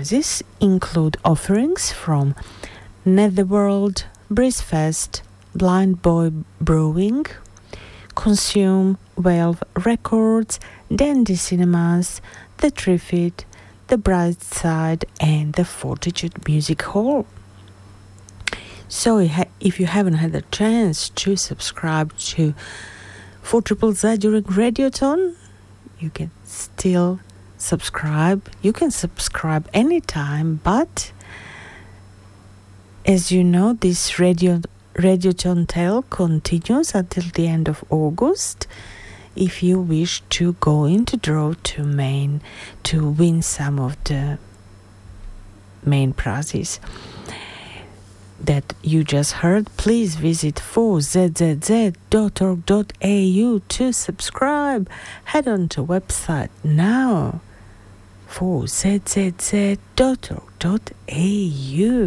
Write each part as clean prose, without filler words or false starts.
prizes include offerings from Netherworld, Breezefest, Blind Boy Brewing, Consume, Valve Records, Dandy Cinemas, The Trifid, The Bright Side and the Fortitude Music Hall. So if you haven't had the chance to subscribe to 4ZZZ during Radiothon, you can still subscribe. You can subscribe anytime, but as you know, this Radiothon tale continues until the end of August. If you wish to go into draw to win some of the main prizes that you just heard, please visit 4zzz.org.au to subscribe. Head on to website now, 4zzz.org.au.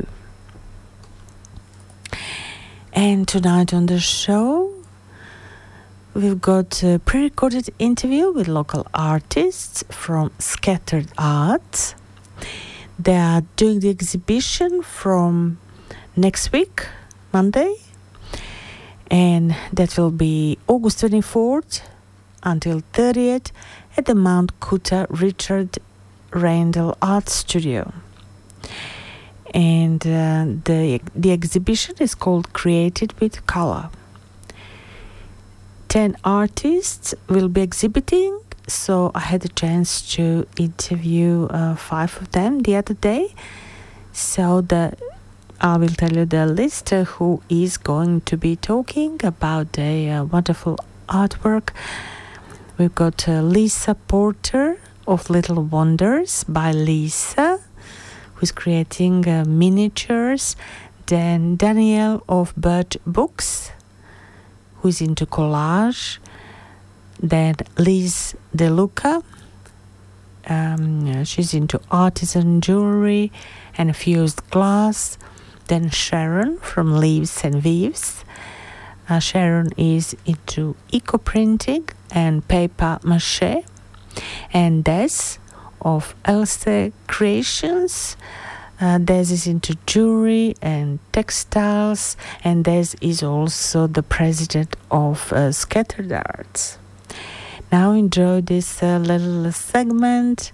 And tonight on the show, we've got a pre-recorded interview with local artists from Scattered Arts. They are doing the exhibition from next week, Monday, and that will be August 24th until 30th at the Mount Coot-tha Richard Randall Art Studio. And the exhibition is called Created with Color. 10 artists will be exhibiting, so I had a chance to interview 5 of them the other day. So I will tell you the list who is going to be talking about the wonderful artwork. We've got Lisa Porter of Little Wonders by Lisa, who's creating miniatures. Then Danielle of Bird Books, who's into collage. Then Liz DeLuca, she's into artisan jewelry and fused glass. Then Sharon from Leaves and Weaves. Sharon is into eco-printing and paper mache. And Des of Else Creations. Des is into jewelry and textiles, and Des is also the president of Scattered Arts. Now enjoy this little segment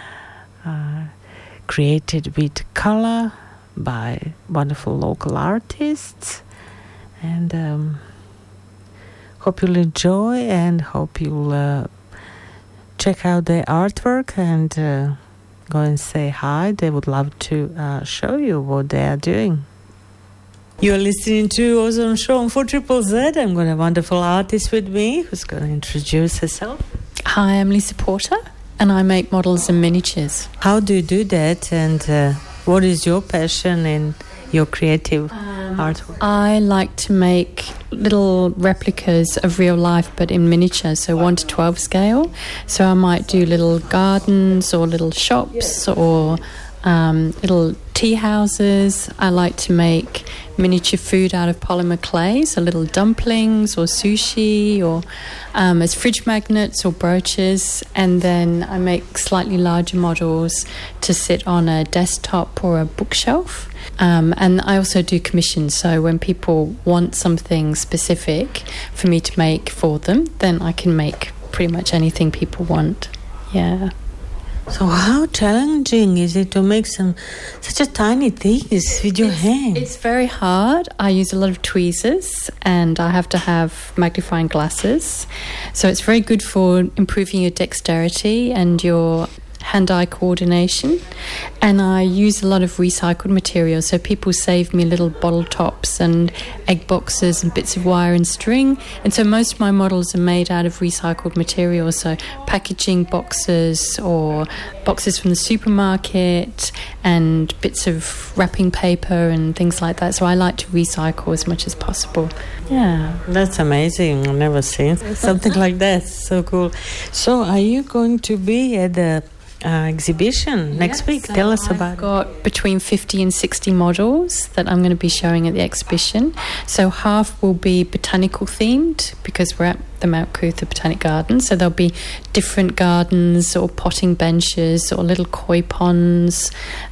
created with color by wonderful local artists, and hope you'll enjoy and hope you'll check out their artwork and go and say hi. They would love to show you what they are doing. You're listening to Ozone Show on 4ZZZ. I'm got a wonderful artist with me who's going to introduce herself. Hi, I'm Lisa Porter, and I make models and miniatures. How do you do that, and what is your passion in your creative artwork? I like to make little replicas of real life, but in miniature, so 1 to 12 scale. So I might do little gardens or little shops or little tea houses. I like to make miniature food out of polymer clay, so little dumplings or sushi or as fridge magnets or brooches. And then I make slightly larger models to sit on a desktop or a bookshelf. And I also do commissions, so when people want something specific for me to make for them, then I can make pretty much anything people want. Yeah. So how challenging is it to make such a tiny things with your hand? It's very hard. I use a lot of tweezers and I have to have magnifying glasses. So it's very good for improving your dexterity and your hand-eye coordination. And I use a lot of recycled materials, so people save me little bottle tops and egg boxes and bits of wire and string. And so most of my models are made out of recycled materials, so packaging boxes or boxes from the supermarket and bits of wrapping paper and things like that. So I like to recycle as much as possible. Yeah. That's amazing. I've never seen something like that. So cool. So are you going to be at the exhibition next week? Tell us about it. I've got between 50 and 60 models that I'm going to be showing at the exhibition. So half will be botanical themed because we're at the Mount Coot-tha Botanic Garden. So there'll be different gardens or potting benches or little koi ponds